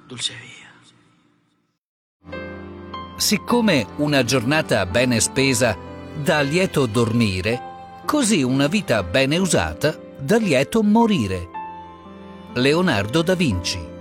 Dulce via. Siccome una giornata bene spesa dà lieto dormire, così una vita bene usata dà lieto morire. Leonardo da Vinci.